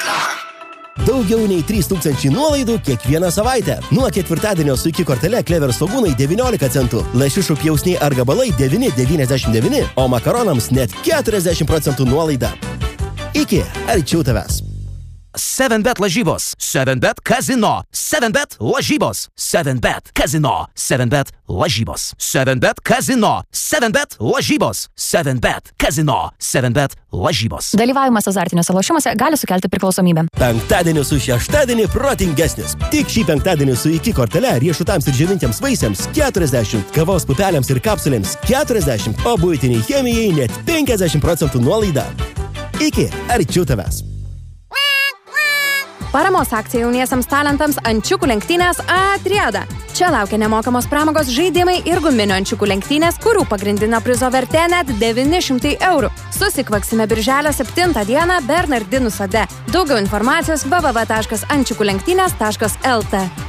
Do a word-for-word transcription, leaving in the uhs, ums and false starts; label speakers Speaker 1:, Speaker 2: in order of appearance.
Speaker 1: Daugiau nei trys tūkstančiai nuolaidų kiekvieną savaitę. Nuo ketvirtadienio su iki kortele Clever svogūnai devyniolika centų, lašišų pjausniai ar gabalai devyni devyniasdešimt devyni, o makaronams net keturiasdešimt procentų nuolaida. Iki, arčiau tavęs.
Speaker 2: seven bet lažybos, seven bet kazino, seven bet lažybos, seven bet kazino, seven bet lažybos, seven bet kazino, seven bet lažybos, seven bet kazino, seven bet lažybos.
Speaker 3: Dalyvavimas azartiniuose lošimuose gali sukelti priklausomybę.
Speaker 1: Penktadienį su šeštadienį protingesnis. Tik šį penktadienį su iki kortele riešutams ir džiovintiems vaisiams keturiasdešimt, kavos pupelėms ir kapsulėms keturiasdešimt, o buitiniai chemijai net penkiasdešimt procentų nuolaida. Iki, arčiau tavęs.
Speaker 4: Paramos akcija jauniesiams talentams ančiukų lenktynės Atriada. Čia laukia nemokamos pramogos žaidimai ir guminio ančiukų lenktynės, kurių pagrindinio prizo vertė net devyni šimtai eurų. Susikvaksime birželio septintą dieną Bernardinų sode. Daugiau informacijos w w w taškas ančiukų lenktynės taškas l t.